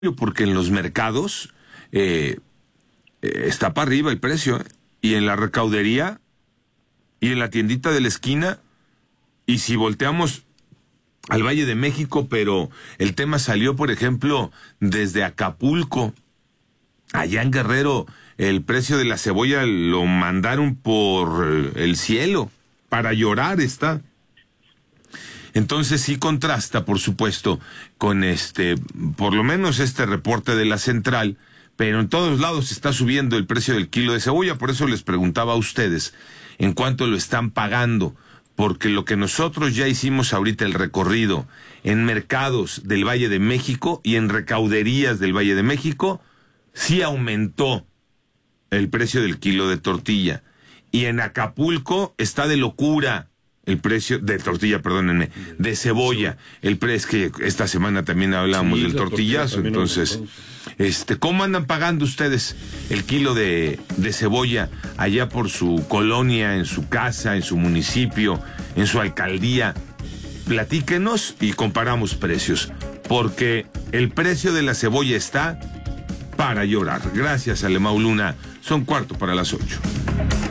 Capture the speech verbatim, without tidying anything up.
porque en los mercados eh, eh, está para arriba el precio, ¿eh? Y en la recaudería y en la tiendita de la esquina, y si volteamos al Valle de México, pero el tema salió, por ejemplo, desde Acapulco. Allá en Guerrero, el precio de la cebolla lo mandaron por el cielo. Para llorar está. Entonces sí contrasta, por supuesto, con este, por lo menos este reporte de la central, pero en todos lados está subiendo el precio del kilo de cebolla. Por eso les preguntaba a ustedes en cuánto lo están pagando, porque lo que nosotros ya hicimos ahorita el recorrido en mercados del Valle de México y en recauderías del Valle de México, sí aumentó el precio del kilo de tortilla. Y en Acapulco está de locura el precio de tortilla, perdónenme, de cebolla. El precio, es que esta semana también hablamos sí, del tortillazo, tortilla entonces, este, ¿cómo andan pagando ustedes el kilo de, de cebolla allá por su colonia, en su casa, en su municipio, en su alcaldía? Platíquenos y comparamos precios, porque el precio de la cebolla está para llorar. Gracias, Alemão Luna. Son cuarto para las ocho.